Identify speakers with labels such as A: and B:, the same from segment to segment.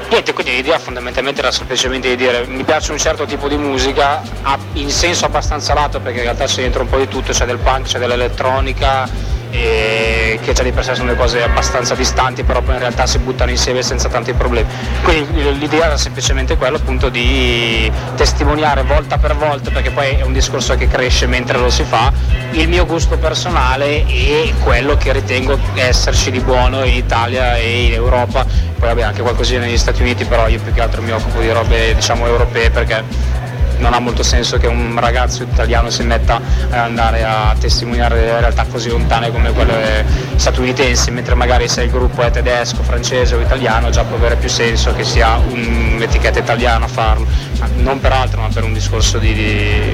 A: Niente, quindi l'idea fondamentalmente era semplicemente di dire mi piace un certo tipo di musica in senso abbastanza lato, perché in realtà c'è dentro un po' di tutto, c'è del punk, c'è dell'elettronica, e che già di per sé sono delle cose abbastanza distanti, però poi in realtà si buttano insieme senza tanti problemi. Quindi l'idea era semplicemente quello, appunto, di testimoniare volta per volta, perché poi è un discorso che cresce mentre lo si fa, il mio gusto personale e quello che ritengo esserci di buono in Italia e in Europa. Poi vabbè, anche qualcosina negli Stati Uniti, però io più che altro mi occupo di robe, diciamo, europee, perché non ha molto senso che un ragazzo italiano si metta ad andare a testimoniare delle realtà così lontane come quelle statunitensi, mentre magari se il gruppo è tedesco, francese o italiano già può avere più senso che sia un'etichetta italiana a farlo, non per altro ma per un discorso di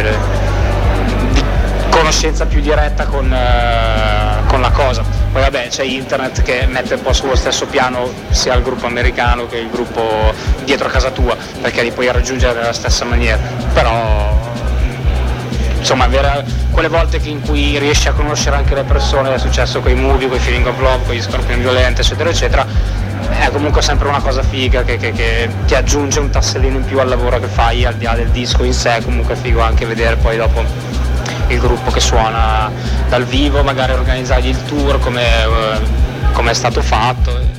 A: conoscenza più diretta con la cosa. Poi vabbè, c'è internet che mette un po' sullo stesso piano sia il gruppo americano che il gruppo dietro a casa tua, perché li puoi raggiungere nella stessa maniera, però insomma quelle volte in cui riesci a conoscere anche le persone, è successo con i Movie, con i Feeling of Love, con gli Scorpion Violenti, eccetera eccetera, è comunque sempre una cosa figa che ti aggiunge un tassellino in più al lavoro che fai, al di là del disco in sé. Comunque è figo anche vedere poi dopo il gruppo che suona dal vivo, magari organizzargli il tour come è stato fatto.